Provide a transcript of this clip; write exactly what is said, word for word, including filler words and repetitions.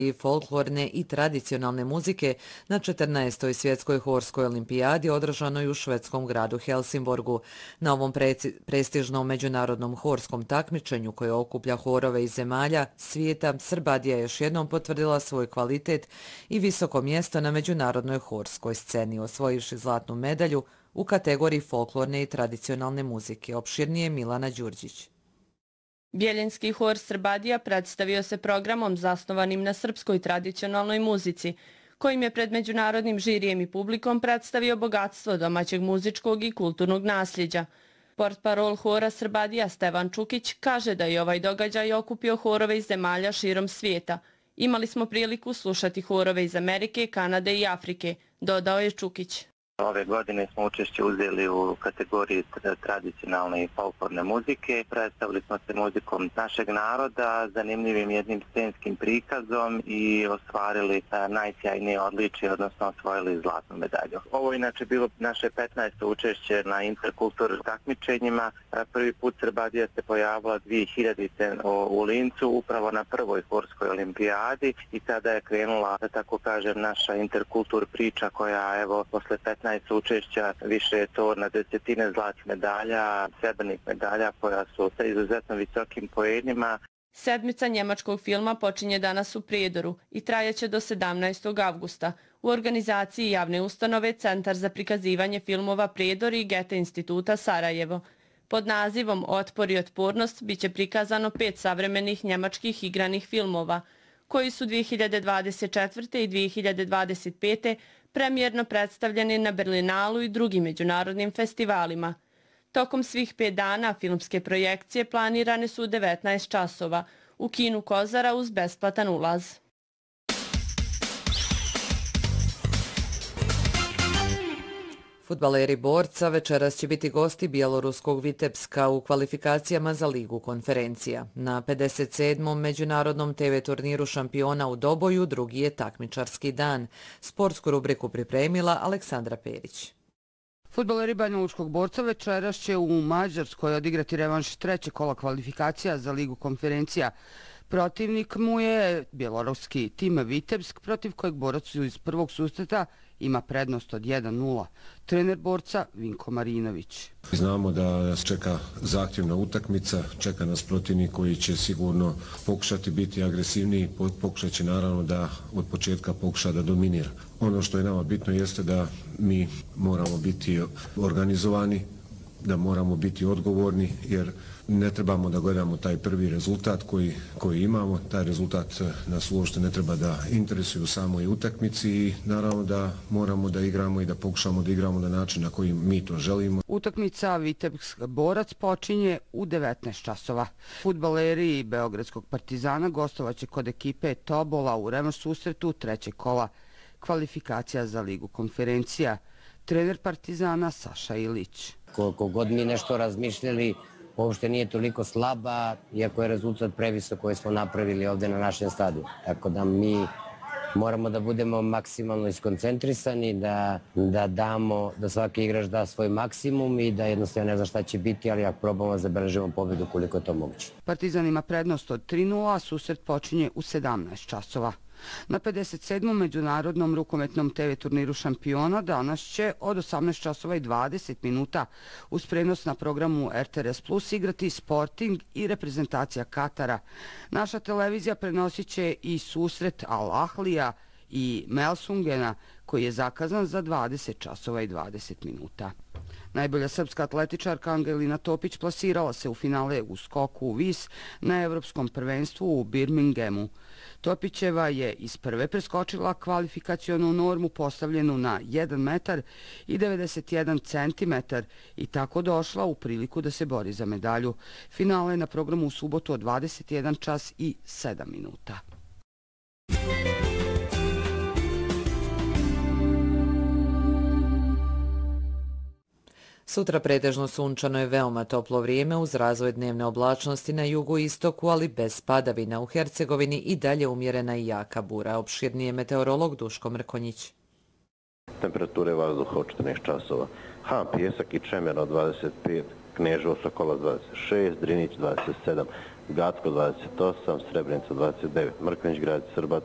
i folklorne i tradicionalne muzike na četrnaestoj svjetskoj horskoj olimpijadi održanoj u švedskom gradu Helsingborgu. Na ovom prestižnom međunarodnom horskom takmičenju koje okuplja horove iz zemalja svijeta, Srbadija je još jednom potvrdila svoj kvalitet i visoko mjesto na međunarodnoj horskoj sceni, osvojivši zlatnu medalju u kategoriji folklorne i tradicionalne muzike. Opširnije Milana Đurđić. Bjeljinski hor Srbadija predstavio se programom zasnovanim na srpskoj tradicionalnoj muzici, kojim je pred međunarodnim žirijem i publikom predstavio bogatstvo domaćeg muzičkog i kulturnog nasljeđa. Portparol hora Srbadija Stevan Čukić kaže da je ovaj događaj okupio horove iz zemalja širom svijeta. Imali smo priliku slušati horove iz Amerike, Kanade i Afrike, dodao je Čukić. Ove godine smo učešće uzeli u kategoriji tradicionalne i folklorne muzike. Predstavili smo se muzikom našeg naroda, zanimljivim jednim scenskim prikazom i ostvarili najsjajnije odličje, odnosno osvojili zlatnu medalju. Ovo inače bilo naše petnaesto učešće na interkulturnim takmičenjima. Prvi put Srbadija se pojavila dvije hiljadite u Lincu, upravo na prvoj horskoj olimpijadi, i tada je krenula, da tako kažem, naša interkultur priča koja, evo, posle petnaest učešća više je to na desetine zlatnih medalja, srebrnih medalja koja su sa izuzetno visokim poenima. Sedmica njemačkog filma počinje danas u Prijedoru i trajaće do sedamnaestog avgusta. U organizaciji javne ustanove Centar za prikazivanje filmova Prijedor i Goethe instituta Sarajevo. Pod nazivom Otpor i otpornost biće prikazano pet savremenih njemačkih igranih filmova, koji su dvije hiljade dvadeset četvrte i dvije hiljade dvadeset pete premijerno predstavljeni na Berlinalu i drugim međunarodnim festivalima. Tokom svih pet dana filmske projekcije planirane su u devetnaest časova u kinu Kozara uz besplatan ulaz. Fudbaleri Borca večeras će biti gosti bjeloruskog Vitebska u kvalifikacijama za Ligu konferencija. Na pedeset sedmom međunarodnom te ve turniru šampiona u Doboju drugi je takmičarski dan. Sportsku rubriku pripremila Aleksandra Perić. Fudbaleri Banjalučkog Borca večeras će u Mađarskoj odigrati revanš treće kola kvalifikacija za Ligu konferencija. Protivnik mu je bjeloruski tim Vitebsk, protiv kojeg borac iz prvog susreta ima prednost od jedan nula. Trener Borca Vinko Marinović. Znamo da nas čeka zahtjevna utakmica, čeka nas protivnik koji će sigurno pokušati biti agresivniji, pokušat će naravno da od početka pokuša da dominira. Ono što je nama bitno jeste da mi moramo biti organizovani, da moramo biti odgovorni, jer ne trebamo da gledamo taj prvi rezultat koji, koji imamo. Taj rezultat nas uopšte ne treba da interesuje u samoj utakmici i naravno da moramo da igramo i da pokušamo da igramo na način na koji mi to želimo. Utakmica Vitebsk Borac počinje u devetnaest časova. Fudbaleri Beogradskog Partizana gostovaće kod ekipe Tobola u revanš susretu trećeg kola kvalifikacija za Ligu konferencija. Trener Partizana Saša Ilić. Koliko god mi nešto razmišljali, uopšte nije toliko slaba, iako je rezultat previsok koji smo napravili ovdje na našem stadionu. Tako da mi moramo da budemo maksimalno iskoncentrisani, da, da damo, da svaki igrač da svoj maksimum i da jednostavno ne zna šta će biti, ali ako probamo zabeležimo pobjedu koliko je to moguće. Partizan ima prednost od tri nula, a susret počinje u sedamnaest časova. Na pedeset sedmom međunarodnom rukometnom te ve turniru šampiona danas će od osamnaest časova i dvadeset minuta uz prenos na programu er te er es plus igrati Sporting i reprezentacija Katara. Naša televizija prenosit će i susret Al Ahlija i Melsungena koji je zakazan za dvadeset časova i dvadeset minuta. Najbolja srpska atletičarka Angelina Topić plasirala se u finale u skoku u vis na Evropskom prvenstvu u Birminghamu. Topićeva je iz prve preskočila kvalifikacionu normu postavljenu na jedan metar i devedeset jedan centimetar i tako došla u priliku da se bori za medalju. Finale je na programu u subotu od dvadeset jedan čas i sedam minuta. Sutra pretežno sunčano je veoma toplo vrijeme uz razvoj dnevne oblačnosti na jugu i istoku, ali bez padavina. U Hercegovini i dalje umjerena i jaka bura. Opširnije meteorolog Duško Mrkonjić. Temperature vazduha od četrnaest časova. Han, Pjesak i Čemerno dvadeset pet, Kneževo, Sokola dvadeset šest, Drinić dvadeset sedam, Gacko dvadeset osam, Srebrenica dvadeset devet, Mrkonjić, grad Srbac